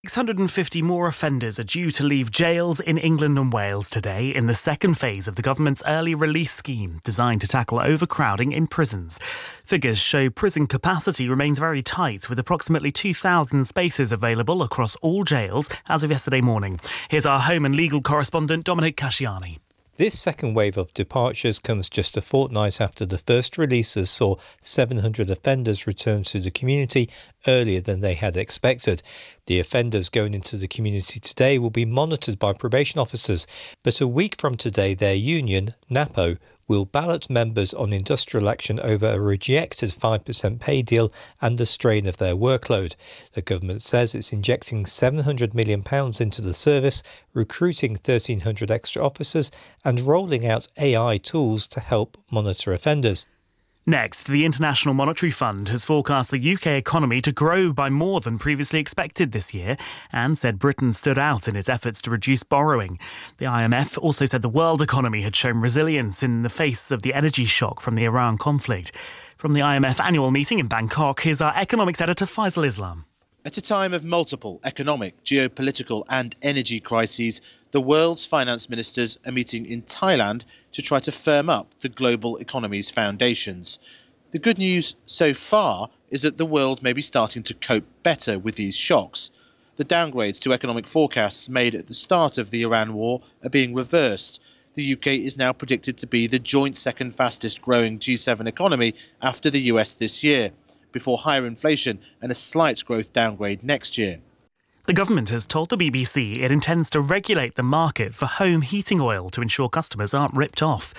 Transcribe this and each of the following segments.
650 more offenders are due to leave jails in England and Wales today in the second phase of the government's early release scheme designed to tackle overcrowding in prisons. Figures show prison capacity remains very tight, with approximately 2,000 spaces available across all jails as of yesterday morning. Here's our home and legal correspondent Dominic Casciani. This second wave of departures comes just a fortnight after the first releases saw 700 offenders return to the community earlier than they had expected. The offenders going into the community today will be monitored by probation officers, but a week from today their union, NAPO, will ballot members on industrial action over a rejected 5% pay deal and the strain of their workload. The government says it's injecting £700 million into the service, recruiting 1,300 extra officers and rolling out AI tools to help monitor offenders. Next, the International Monetary Fund has forecast the UK economy to grow by more than previously expected this year and said Britain stood out in its efforts to reduce borrowing. The IMF also said the world economy had shown resilience in the face of the energy shock from the Iran conflict. From the IMF annual meeting in Bangkok, here's our economics editor Faisal Islam. At a time of multiple economic, geopolitical and energy crises, the world's finance ministers are meeting in Thailand to try to firm up the global economy's foundations. The good news so far is that the world may be starting to cope better with these shocks. The downgrades to economic forecasts made at the start of the Iran war are being reversed. The UK is now predicted to be the joint second fastest growing G7 economy after the US this year, before higher inflation and a slight growth downgrade next year. The government has told the BBC it intends to regulate the market for home heating oil to ensure customers aren't ripped off.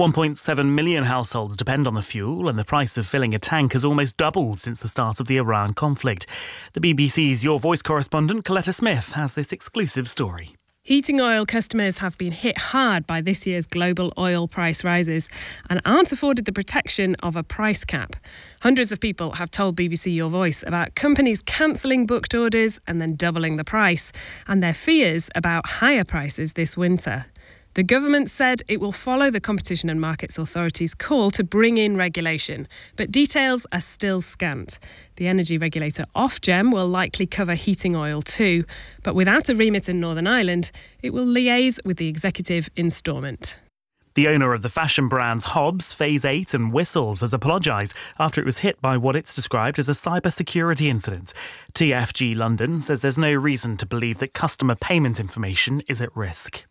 1.7 million households depend on the fuel, and the price of filling a tank has almost doubled since the start of the Iran conflict. The BBC's Your Voice correspondent Coletta Smith has this exclusive story. Heating oil customers have been hit hard by this year's global oil price rises and aren't afforded the protection of a price cap. Hundreds of people have told BBC Your Voice about companies cancelling booked orders and then doubling the price, and their fears about higher prices this winter. The government said it will follow the Competition and Markets Authority's call to bring in regulation, but details are still scant. The energy regulator Ofgem will likely cover heating oil too, but without a remit in Northern Ireland, it will liaise with the executive in Stormont. The owner of the fashion brands Hobbs, Phase 8 and Whistles has apologised after it was hit by what it's described as a cybersecurity incident. TFG London says there's no reason to believe that customer payment information is at risk.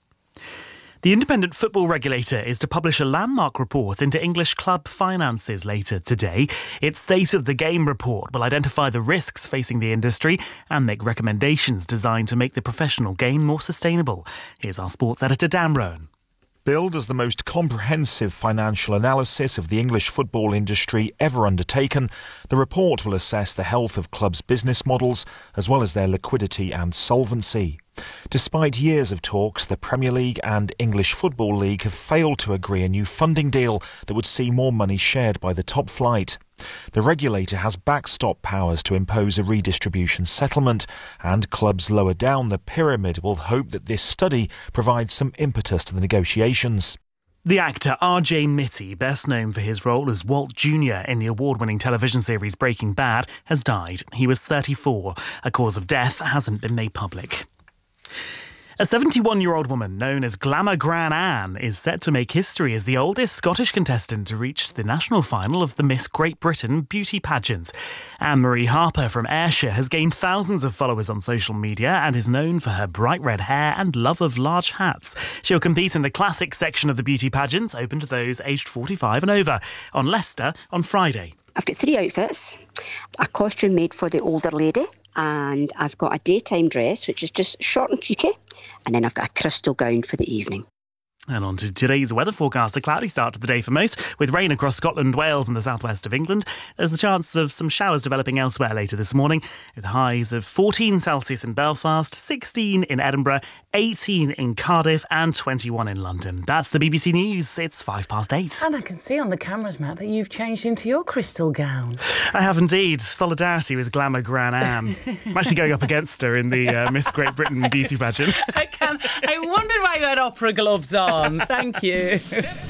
The independent football regulator is to publish a landmark report into English club finances later today. Its State of the Game report will identify the risks facing the industry and make recommendations designed to make the professional game more sustainable. Here's our sports editor Dan Rowan. Billed as the most comprehensive financial analysis of the English football industry ever undertaken, the report will assess the health of clubs' business models as well as their liquidity and solvency. Despite years of talks, the Premier League and English Football League have failed to agree a new funding deal that would see more money shared by the top flight. The regulator has backstop powers to impose a redistribution settlement, and clubs lower down the pyramid will hope that this study provides some impetus to the negotiations. The actor R.J. Mitty, best known for his role as Walt Jr. in the award-winning television series Breaking Bad, has died. He was 34. A cause of death hasn't been made public. A 71-year-old woman known as Glamour Gran Anne is set to make history as the oldest Scottish contestant to reach the national final of the Miss Great Britain beauty pageant. Anne-Marie Harper from Ayrshire has gained thousands of followers on social media and is known for her bright red hair and love of large hats. She'll compete in the classic section of the beauty pageant, open to those aged 45 and over, on Leicester on Friday. I've got 3 outfits, a costume made for the older lady, and I've got a daytime dress, which is just short and cheeky, and then I've got a crystal gown for the evening. And on to today's weather forecast. A cloudy start to the day for most, with rain across Scotland, Wales and the southwest of England. There's the chance of some showers developing elsewhere later this morning, with highs of 14 Celsius in Belfast, 16 in Edinburgh, 18 in Cardiff and 21 in London. That's the BBC News. It's 8:05. And I can see on the cameras, Matt, that you've changed into your crystal gown. I have indeed. Solidarity with Glamour Gran Anne. I'm actually going up against her in the Miss Great Britain beauty pageant. I wondered why you had opera gloves on. Thank you.